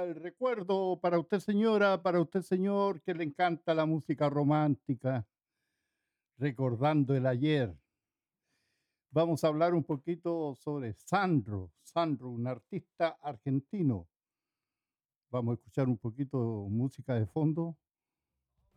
el recuerdo para usted, señora, para usted, señor, que le encanta la música romántica, recordando el ayer. Vamos a hablar un poquito sobre Sandro, un artista argentino. Vamos a escuchar un poquito música de fondo